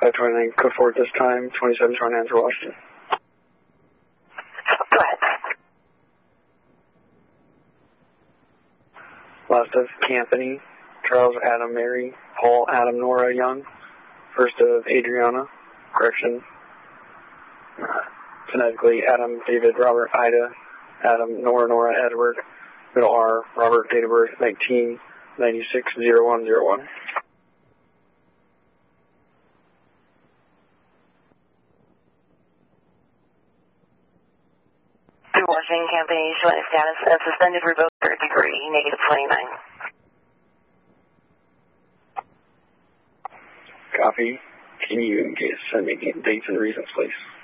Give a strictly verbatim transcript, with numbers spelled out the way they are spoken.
five twenty-nine, code four at this time, twenty-seven twenty-nine for Washington. Go ahead. Last of Campany, Charles Adam Mary, Paul Adam Nora Young. First of Adriana, correction. Uh, phonetically, Adam David Robert Ida, Adam Nora Nora Edward, middle R, Robert, date of birth nineteen ninety-six oh one oh one. Through Washington Campany, showing a status of suspended revoked third degree, negative twenty-nine. Copy. Can you send me dates and reasons, please?